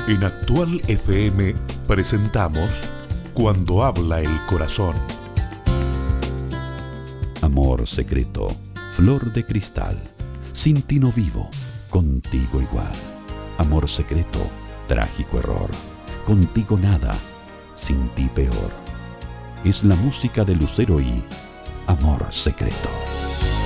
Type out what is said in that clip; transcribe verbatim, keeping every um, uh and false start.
En Actual F M presentamos Cuando habla el corazón. Amor secreto, flor de cristal, sin ti no vivo, contigo igual. Amor secreto, trágico error, contigo nada, sin ti peor. Es la música de Lucero y Amor secreto.